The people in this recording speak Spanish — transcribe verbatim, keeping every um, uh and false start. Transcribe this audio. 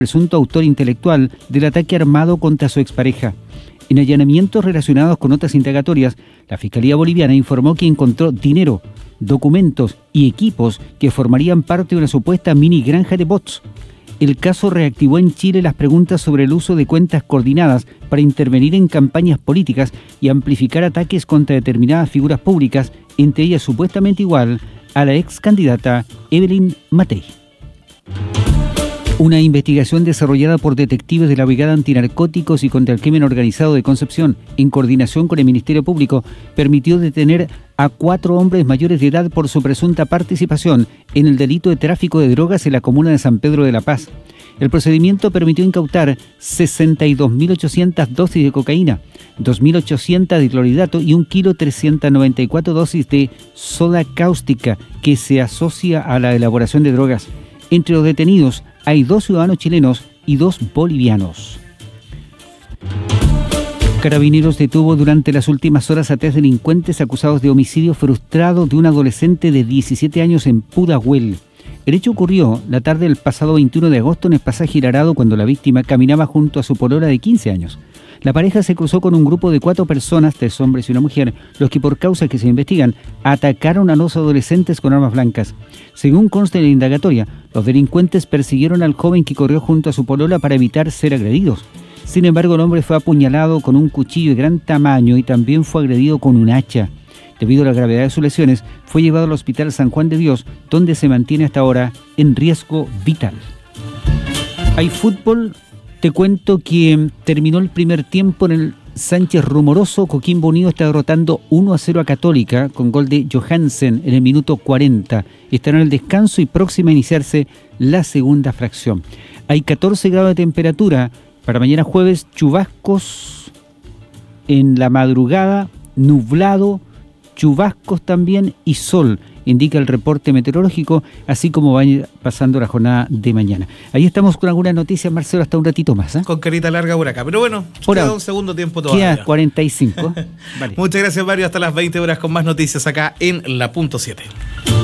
presunto autor intelectual del ataque armado contra su expareja. En allanamientos relacionados con otras indagatorias, la Fiscalía Boliviana informó que encontró dinero, documentos y equipos que formarían parte de una supuesta mini granja de bots. El caso reactivó en Chile las preguntas sobre el uso de cuentas coordinadas para intervenir en campañas políticas y amplificar ataques contra determinadas figuras públicas, entre ellas supuestamente igual a la ex candidata Evelyn Matei. Una investigación desarrollada por detectives de la Brigada Antinarcóticos y contra el Crimen Organizado de Concepción, en coordinación con el Ministerio Público, permitió detener a cuatro hombres mayores de edad por su presunta participación en el delito de tráfico de drogas en la comuna de San Pedro de la Paz. El procedimiento permitió incautar sesenta y dos mil ochocientas dosis de cocaína, dos mil ochocientas de clorhidrato y un kilo trescientas noventa y cuatro dosis de soda cáustica que se asocia a la elaboración de drogas. Entre los detenidos hay dos ciudadanos chilenos y dos bolivianos. Carabineros detuvo durante las últimas horas a tres delincuentes acusados de homicidio frustrado de un adolescente de diecisiete años en Pudahuel. El hecho ocurrió la tarde del pasado veintiuno de agosto en el pasaje Hirarado, cuando la víctima caminaba junto a su polola de quince años. La pareja se cruzó con un grupo de cuatro personas, tres hombres y una mujer, los que por causas que se investigan atacaron a los adolescentes con armas blancas. Según consta en la indagatoria, los delincuentes persiguieron al joven que corrió junto a su polola para evitar ser agredidos. Sin embargo, el hombre fue apuñalado con un cuchillo de gran tamaño y también fue agredido con un hacha. Debido a la gravedad de sus lesiones, fue llevado al Hospital San Juan de Dios, donde se mantiene hasta ahora en riesgo vital. Hay fútbol. Te cuento que terminó el primer tiempo en el Sánchez Rumoroso. Coquimbo Unido está derrotando uno a cero a Católica con gol de Johansen en el minuto cuarenta. Estará en el descanso y próxima a iniciarse la segunda fracción. Hay catorce grados de temperatura para mañana jueves, chubascos en la madrugada, nublado, chubascos también y sol, indica el reporte meteorológico, así como va pasando la jornada de mañana. Ahí estamos con algunas noticias, Marcelo, hasta un ratito más. ¿eh? Con carita larga por acá, pero bueno, Ahora, queda un segundo tiempo todavía. Queda cuarenta y cinco. Vale. Muchas gracias, Mario, hasta las veinte horas con más noticias acá en La Punto siete.